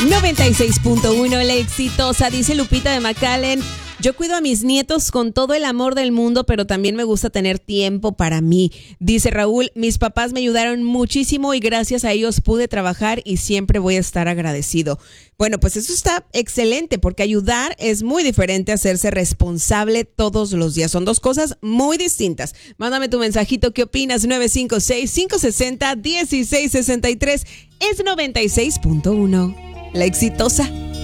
96.1, la exitosa, dice Lupita de McAllen. Yo cuido a mis nietos con todo el amor del mundo, pero también me gusta tener tiempo para mí. Dice Raúl, mis papás me ayudaron muchísimo y gracias a ellos pude trabajar y siempre voy a estar agradecido. Bueno, pues eso está excelente porque ayudar es muy diferente a hacerse responsable todos los días. Son dos cosas muy distintas. Mándame tu mensajito, ¿qué opinas? 956-560-1663 es 96.1. La exitosa.